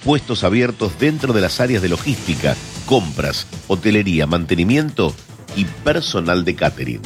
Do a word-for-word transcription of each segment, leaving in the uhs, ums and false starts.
puestos abiertos dentro de las áreas de logística, compras, hotelería, mantenimiento y personal de catering.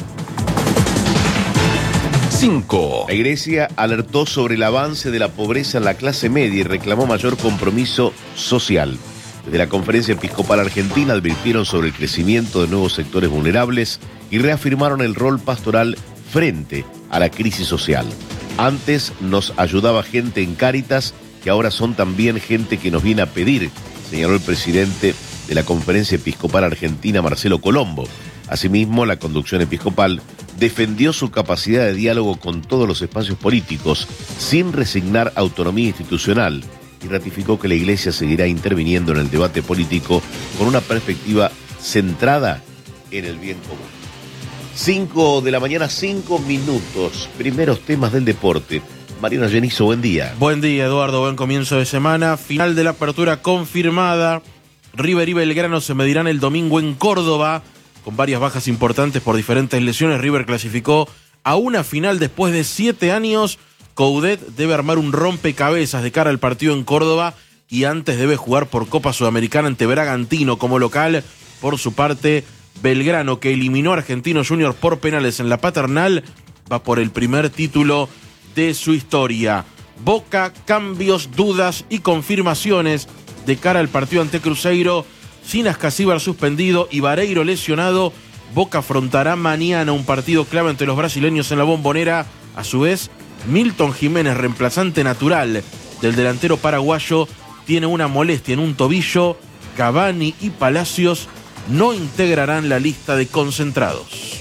cinco. La Iglesia alertó sobre el avance de la pobreza en la clase media y reclamó mayor compromiso social. Desde la Conferencia Episcopal Argentina advirtieron sobre el crecimiento de nuevos sectores vulnerables y reafirmaron el rol pastoral frente a la crisis social. Antes nos ayudaba gente en Cáritas, que ahora son también gente que nos viene a pedir, señaló el presidente de la Conferencia Episcopal Argentina, Marcelo Colombo. Asimismo, la conducción episcopal defendió su capacidad de diálogo con todos los espacios políticos, sin resignar autonomía institucional, y ratificó que la Iglesia seguirá interviniendo en el debate político con una perspectiva centrada en el bien común. Cinco de la mañana, cinco minutos. Primeros temas del deporte. Mariano Genizo, buen día. Buen día, Eduardo. Buen comienzo de semana. Final de la apertura confirmada. River y Belgrano se medirán el domingo en Córdoba. Con varias bajas importantes por diferentes lesiones, River clasificó a una final después de siete años. Coudet debe armar un rompecabezas de cara al partido en Córdoba y antes debe jugar por Copa Sudamericana ante Bragantino como local. Por su parte, Belgrano, que eliminó a Argentinos Juniors por penales en la Paternal, va por el primer título de su historia. Boca, cambios, dudas y confirmaciones de cara al partido ante Cruzeiro. Sin Ascasíbar suspendido y Vareiro lesionado, Boca afrontará mañana un partido clave ante los brasileños en la Bombonera. A su vez, Milton Jiménez, reemplazante natural del delantero paraguayo, tiene una molestia en un tobillo. Cavani y Palacios no integrarán la lista de concentrados.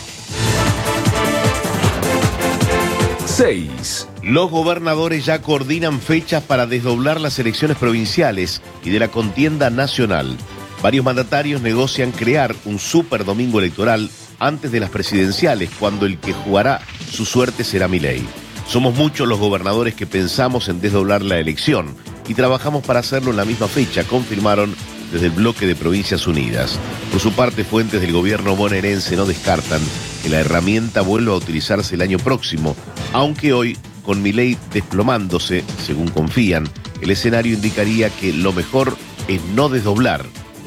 seis. Los gobernadores ya coordinan fechas para desdoblar las elecciones provinciales y de la contienda nacional. Varios mandatarios negocian crear un super domingo electoral antes de las presidenciales, cuando el que jugará su suerte será Milei. Somos muchos los gobernadores que pensamos en desdoblar la elección y trabajamos para hacerlo en la misma fecha, confirmaron desde el bloque de Provincias Unidas. Por su parte, fuentes del gobierno bonaerense no descartan que la herramienta vuelva a utilizarse el año próximo, aunque hoy, con Milei desplomándose, según confían, el escenario indicaría que lo mejor es no desdoblar.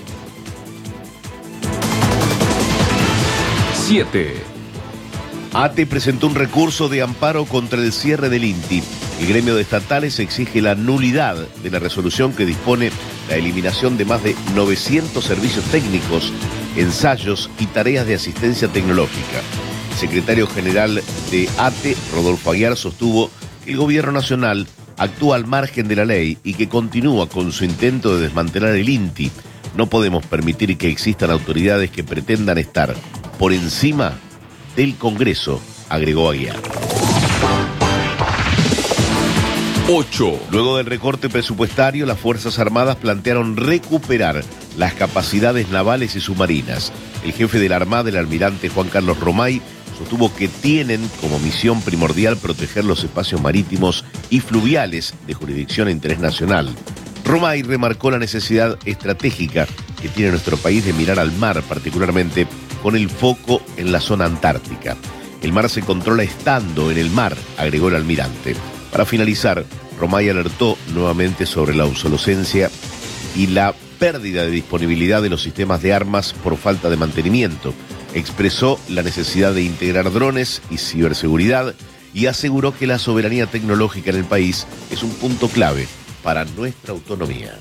siete. ATE presentó un recurso de amparo contra el cierre del INTI. El gremio de estatales exige la nulidad de la resolución que dispone la eliminación de más de novecientos servicios técnicos, ensayos y tareas de asistencia tecnológica. El secretario general de ATE, Rodolfo Aguiar, sostuvo que el gobierno nacional actúa al margen de la ley y que continúa con su intento de desmantelar el INTI. No podemos permitir que existan autoridades que pretendan estar por encima del Congreso, agregó Aguiar. ocho. Luego del recorte presupuestario, las Fuerzas Armadas plantearon recuperar las capacidades navales y submarinas. El jefe de la Armada, el almirante Juan Carlos Romay, sostuvo que tienen como misión primordial proteger los espacios marítimos y fluviales de jurisdicción e interés nacional. Romay remarcó la necesidad estratégica que tiene nuestro país de mirar al mar, particularmente con el foco en la zona antártica. El mar se controla estando en el mar, agregó el almirante. Para finalizar, Romay alertó nuevamente sobre la obsolescencia y la pérdida de disponibilidad de los sistemas de armas por falta de mantenimiento. Expresó la necesidad de integrar drones y ciberseguridad y aseguró que la soberanía tecnológica en el país es un punto clave para nuestra autonomía.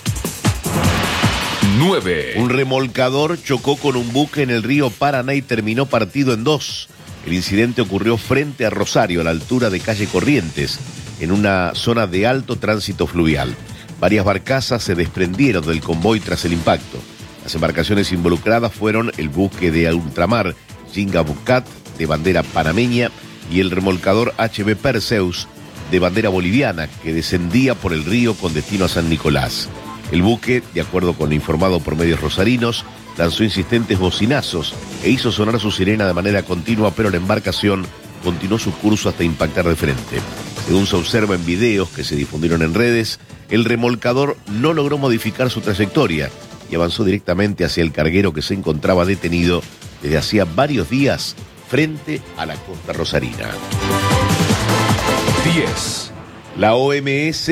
nueve. Un remolcador chocó con un buque en el río Paraná y terminó partido en dos. El incidente ocurrió frente a Rosario, a la altura de calle Corrientes, en una zona de alto tránsito fluvial. Varias barcazas se desprendieron del convoy tras el impacto. Las embarcaciones involucradas fueron el buque de ultramar Ginga Bucat, de bandera panameña, y el remolcador H B Perseus, de bandera boliviana, que descendía por el río con destino a San Nicolás. El buque, de acuerdo con lo informado por medios rosarinos, lanzó insistentes bocinazos e hizo sonar su sirena de manera continua, pero la embarcación continuó su curso hasta impactar de frente. Según se observa en videos que se difundieron en redes, el remolcador no logró modificar su trayectoria y avanzó directamente hacia el carguero que se encontraba detenido desde hacía varios días frente a la costa rosarina. diez. La O M S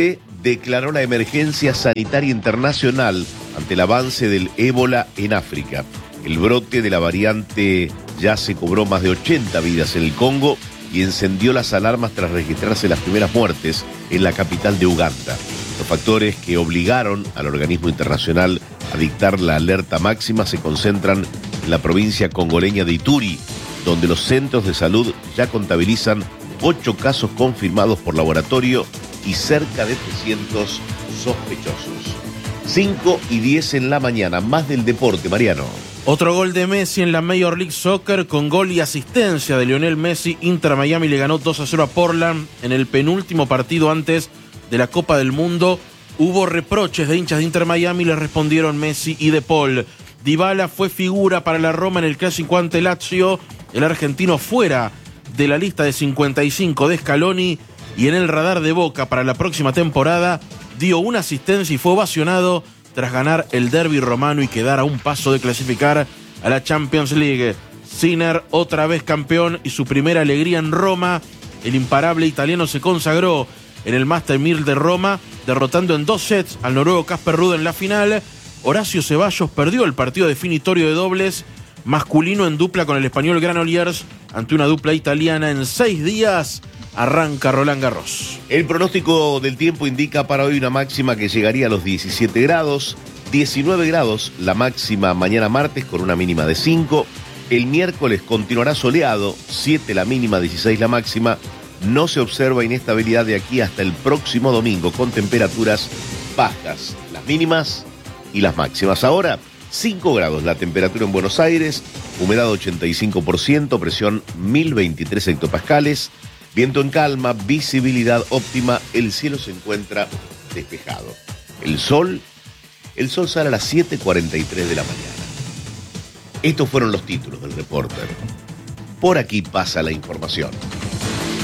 declaró la emergencia sanitaria internacional ante el avance del ébola en África. El brote de la variante ya se cobró más de ochenta vidas en el Congo y encendió las alarmas tras registrarse las primeras muertes en la capital de Uganda. Los factores que obligaron al organismo internacional a dictar la alerta máxima se concentran en la provincia congoleña de Ituri, donde los centros de salud ya contabilizan ocho casos confirmados por laboratorio y cerca de trescientos sospechosos. cinco y diez en la mañana, más del deporte, Mariano. Otro gol de Messi en la Major League Soccer con gol y asistencia de Lionel Messi. Inter Miami le ganó dos a cero a Portland en el penúltimo partido antes de la Copa del Mundo. Hubo reproches de hinchas de Inter Miami, le respondieron Messi y De Paul. Dybala fue figura para la Roma en el clásico ante Lazio. El argentino fuera de la lista de cincuenta y cinco de Scaloni y en el radar de Boca para la próxima temporada dio una asistencia y fue ovacionado tras ganar el derbi romano y quedar a un paso de clasificar a la Champions League. Sinner otra vez campeón y su primera alegría en Roma. El imparable italiano se consagró en el Master mil de Roma, derrotando en dos sets al noruego Casper Ruud en la final. Horacio Ceballos perdió el partido definitorio de dobles masculino en dupla con el español Granollers ante una dupla italiana. En seis días arranca Roland Garros. El pronóstico del tiempo indica para hoy una máxima que llegaría a los diecisiete grados, diecinueve grados la máxima mañana martes con una mínima de cinco. El miércoles continuará soleado, siete la mínima, dieciséis la máxima. No se observa inestabilidad de aquí hasta el próximo domingo con temperaturas bajas, las mínimas y las máximas. Ahora, cinco grados la temperatura en Buenos Aires, humedad ochenta y cinco por ciento, presión mil veintitrés hectopascales, viento en calma, visibilidad óptima, el cielo se encuentra despejado. El sol, el sol sale a las siete cuarenta y tres de la mañana. Estos fueron los títulos del Reporter. Por aquí pasa la información.